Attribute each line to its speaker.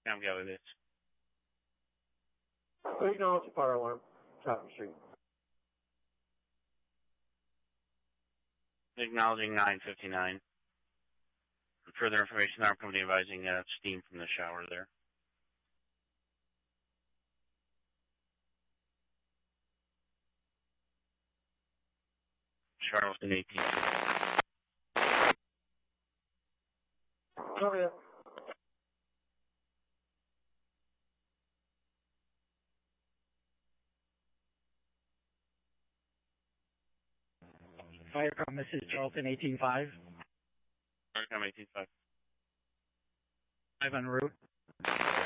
Speaker 1: Cambiado this.
Speaker 2: Acknowledge the fire alarm. Chapman Street.
Speaker 1: Acknowledging 959. For further information, our company advising steam from the shower there. Charleston 18.
Speaker 2: Oh, yeah.
Speaker 3: Firecom, this is Charleston 18.5.
Speaker 1: Firecom 18.5.
Speaker 3: 5 en route.